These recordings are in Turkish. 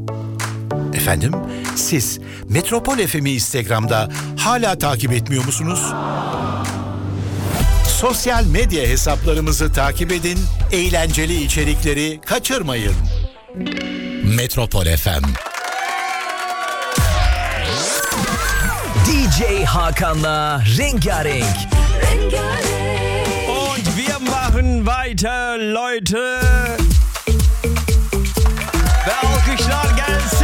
Efendim, siz Metropol FM'i Instagram'da hala takip etmiyor musunuz? Sosyal medya hesaplarımızı takip edin, eğlenceli içerikleri kaçırmayın. Metropol FM. DJ Hakan'la Rengarenk. Und wir machen weiter, Leute. Ve alkışlar gelsin.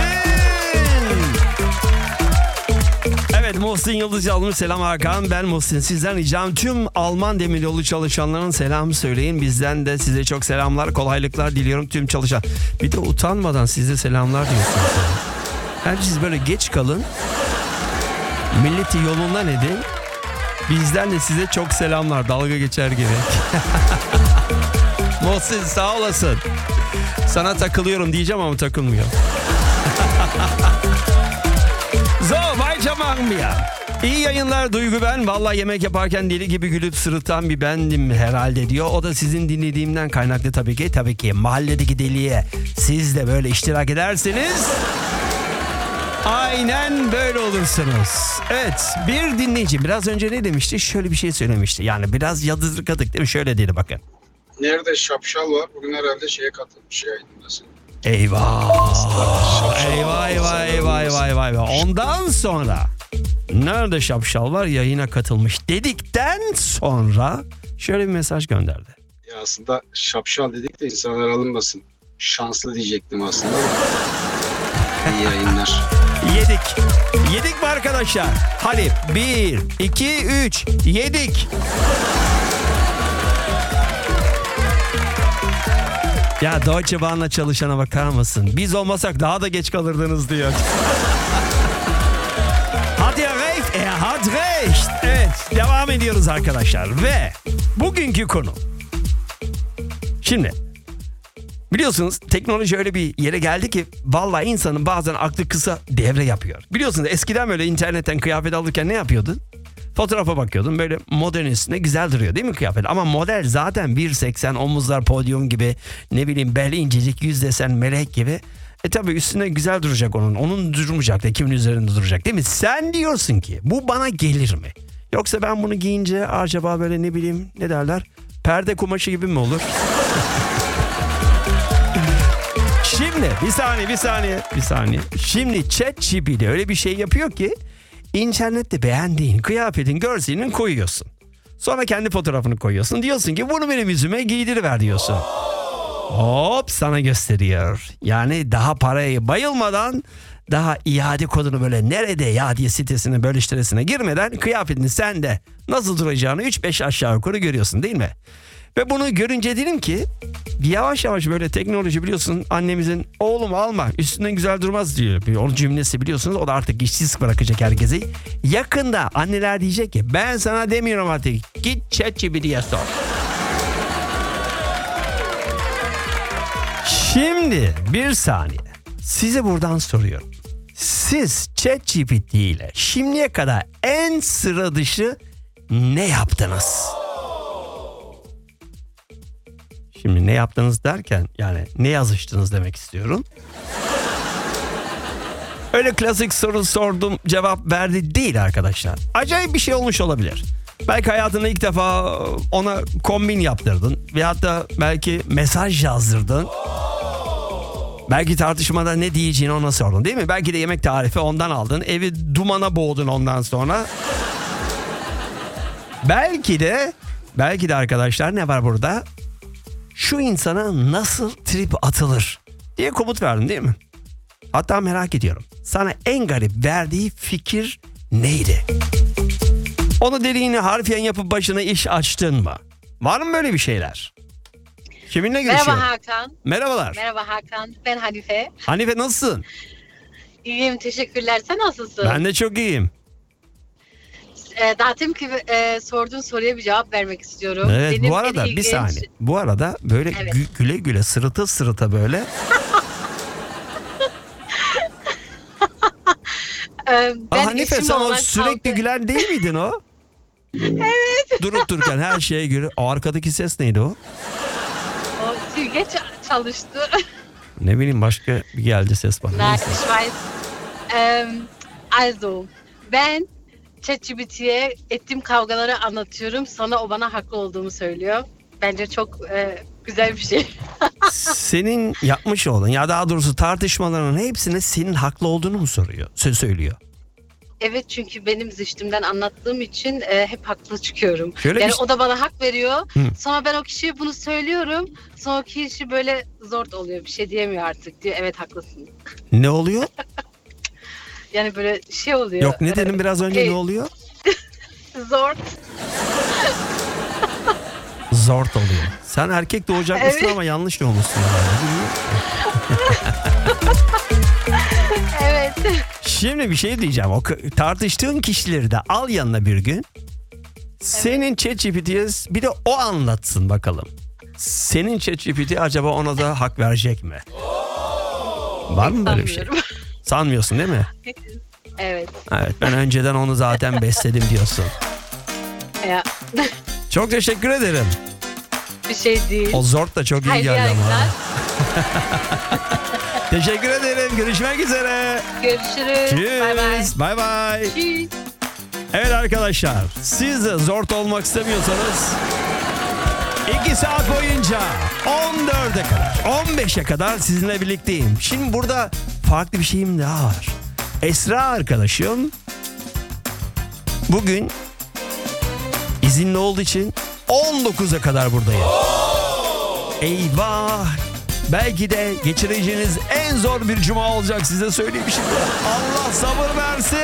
Evet, Muhsin Yıldız yazmış. Selam Hakan, ben Muhsin. Sizden ricam tüm Alman demiryolu çalışanların selamı söyleyin. Bizden de size çok selamlar, kolaylıklar diliyorum tüm çalışan. Bir de utanmadan size selamlar diyorsunuz. Yani siz böyle geç kalın. Milleti yolundan edin. Bizden de size çok selamlar. Dalga geçer gibi. Muhsin sağ olasın. Sana takılıyorum diyeceğim ama takılmıyor. So, weiter machen wir. İyi yayınlar Duygu ben. Vallahi yemek yaparken deli gibi gülüp sırıtan bir bendim herhalde diyor. O da sizin dinlediğimden kaynaklı tabii ki. Tabii ki mahalledeki deliye siz de böyle iştirak ederseniz aynen böyle olursunuz. Evet, bir dinleyici biraz önce ne demişti? Şöyle bir şey söylemişti. Yani biraz yadırgadık değil mi? Şöyle dedi bakın. Nerede şapşal var? Bugün herhalde şeye katılmış yayınındasın. Eyvah. Eyvah. Ondan sonra nerede şapşal var yayına katılmış dedikten sonra şöyle bir mesaj gönderdi. Ya aslında şapşal dedik de insanlar alınmasın. Şanslı diyecektim aslında. İyi yayınlar. Yedik mi arkadaşlar? Hadi 1, 2, 3 yedik. Ya Deutsche Bahn'la çalışana bakar mısın? Biz olmasak daha da geç kalırdınız diyor. Hat er recht? Er hat recht. Evet, devam ediyoruz arkadaşlar. Ve bugünkü konu. Şimdi biliyorsunuz teknoloji öyle bir yere geldi ki vallahi insanın bazen aklı kısa devre yapıyor. Biliyorsunuz eskiden böyle internetten kıyafet alırken ne yapıyordun? Fotoğrafa bakıyordun, böyle modern üstüne güzel duruyor değil mi kıyafet? Ama model zaten 1.80, omuzlar podyum gibi, ne bileyim bel incecik, yüz desen melek gibi. Tabii üstüne güzel duracak onun. Onun durmayacak da kimin üzerinde duracak değil mi? Sen diyorsun ki bu bana gelir mi? Yoksa ben bunu giyince acaba böyle ne bileyim ne derler? Perde kumaşı gibi mi olur? Şimdi bir saniye. Şimdi ChatGPT öyle bir şey yapıyor ki İnternette beğendiğin kıyafetin görselini koyuyorsun. Sonra kendi fotoğrafını koyuyorsun. Diyorsun ki bunu benim yüzüme giydiriver diyorsun. Hop sana gösteriyor. Yani daha parayı bayılmadan, daha iade kodunu böyle nerede ya diye sitesine bölüştüresine girmeden kıyafetini sen de nasıl duracağını 3-5 aşağı yukarı görüyorsun değil mi? Ve bunu görünce dedim ki yavaş yavaş böyle teknoloji biliyorsun annemizin oğlum alma üstünden güzel durmaz diyor. Onun cümlesi biliyorsunuz o da artık işsiz bırakacak herkesi. Yakında anneler diyecek ki ben sana demiyorum artık git ChatGPT'ye sor. Şimdi bir saniye size buradan soruyorum. Siz ChatGPT ile şimdiye kadar en sıra dışı ne yaptınız? Şimdi ne yaptınız derken yani ne yazıştınız demek istiyorum. Öyle klasik soru sordum cevap verdi değil arkadaşlar. Acayip bir şey olmuş olabilir. Belki hayatında ilk defa ona kombin yaptırdın. Veyahut da belki mesaj yazdırdın. Belki tartışmada ne diyeceğini ona sordun değil mi? Belki de yemek tarifi ondan aldın. Evi dumana boğdun ondan sonra. Belki de arkadaşlar ne var burada? Şu insana nasıl trip atılır diye komut verdin değil mi? Hatta merak ediyorum. Sana en garip verdiği fikir neydi? Onu deliğini harfiyen yapıp başına iş açtın mı? Var mı böyle bir şeyler? Kiminle görüşüyorsun? Merhaba Hakan. Merhabalar. Merhaba Hakan. Ben Hanife. Hanife nasılsın? İyiyim, teşekkürler. Sen nasılsın? Ben de çok iyiyim. Daha deminki sorduğun soruya bir cevap vermek istiyorum. Evet, benim bu arada bir saniye. Bu arada böyle evet. güle güle sırıta sırıta böyle. Hanife sen o sürekli gülen değil miydin o? Evet. Durup dururken her şeye göre. O arkadaki ses neydi o? O silge çalıştı. Ne bileyim başka bir geldi ses bana. Na, Neyse. ich weiß. Also, ben ChatGPT'ye ettiğim kavgaları anlatıyorum. Sonra o bana haklı olduğumu söylüyor. Bence çok güzel bir şey. Senin yapmış olduğun ya daha doğrusu tartışmaların hepsine senin haklı olduğunu mu soruyor? Söylüyor. Evet, çünkü benim ziştimden anlattığım için hep haklı çıkıyorum. Şöyle yani bir- o da bana hak veriyor. Hı. Sonra ben o kişiye bunu söylüyorum. Sonra o kişi böyle zor oluyor. Bir şey diyemiyor artık. Diyor evet haklısın. Ne oluyor? Yani böyle şey oluyor. Yok ne dedim biraz önce Okey. ne oluyor? Zor. Zort oluyor. Sen erkek doğacakmışsın Evet. ama yanlış doğmuşsun herhalde. Evet. Şimdi bir şey diyeceğim. O tartıştığın kişileri de al yanına bir gün. Senin ChatGPT'ye bir de o anlatsın bakalım. Senin ChatGPT acaba ona da hak verecek mi? Var mı böyle bir şey? Sanmıyorum. Sanmıyorsun değil mi? Evet. Evet ben önceden onu zaten besledim diyorsun. Ya, Çok teşekkür ederim. bir şey değil. O zort da çok iyi Haydi geldi ama. yayınlar. Teşekkür ederim. Görüşmek üzere. Görüşürüz. Bay bay. Tschüss. Bye bye. Tschüss. Evet arkadaşlar, siz de zort olmak istemiyorsanız 2 saat boyunca 14'e kadar 15'e kadar sizinle birlikteyim. Şimdi burada farklı bir şeyim daha var. Esra arkadaşım bugün izinli olduğu için 19'a kadar buradayım. Eyvah! Belki de geçireceğiniz en zor bir cuma olacak size söyleyeyim şimdi. Allah sabır versin.